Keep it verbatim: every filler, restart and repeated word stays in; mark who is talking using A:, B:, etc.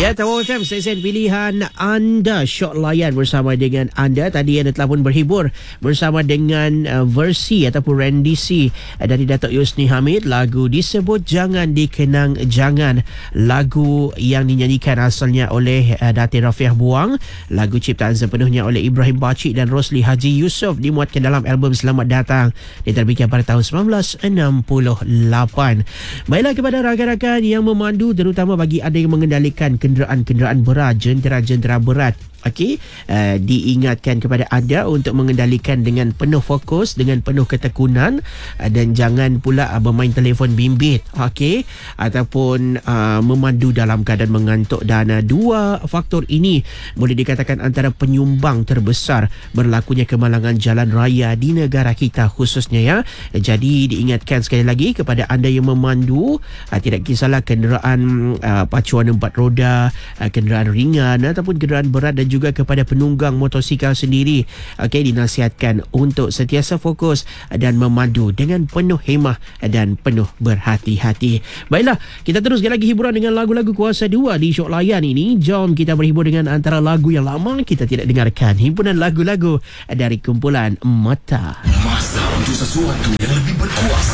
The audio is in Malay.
A: Ya, Tawau F M, stesen pilihan anda. Syok layan bersama dengan anda. Tadi anda telah pun berhibur bersama dengan uh, versi ataupun rendisi uh, dari Datuk Yusni Hamid. Lagu disebut Jangan Dikenang Jangan. Lagu yang dinyanyikan asalnya oleh uh, Datin Rafiah Buang. Lagu ciptaan sepenuhnya oleh Ibrahim Bacik dan Rosli Haji Yusof, dimuatkan dalam album Selamat Datang, diterbitkan pada tahun sembilan belas enam puluh lapan. Baiklah, kepada rakan-rakan yang memandu, terutama bagi anda yang mengendalikan kenderaan-kenderaan berat, jentera-jentera berat, okey, uh, diingatkan kepada anda untuk mengendalikan dengan penuh fokus, dengan penuh ketekunan, uh, dan jangan pula uh, bermain telefon bimbit, okey, ataupun uh, memandu dalam keadaan mengantuk. Dan uh, dua faktor ini boleh dikatakan antara penyumbang terbesar berlakunya kemalangan jalan raya di negara kita khususnya, ya. Jadi diingatkan sekali lagi kepada anda yang memandu, uh, tidak kisahlah kenderaan uh, pacuan empat roda, uh, kenderaan ringan ataupun kenderaan berat, dan juga kepada penunggang motosikal sendiri, okey, dinasihatkan untuk sentiasa fokus dan memandu dengan penuh hemah dan penuh berhati-hati. Baiklah, kita teruskan lagi hiburan dengan lagu-lagu kuasa dua di Syok Layan ini. Jom kita berhibur dengan antara lagu yang lama kita tidak dengarkan. Himpunan lagu-lagu dari kumpulan Mata.
B: Masa untuk sesuatu yang lebih berkuasa.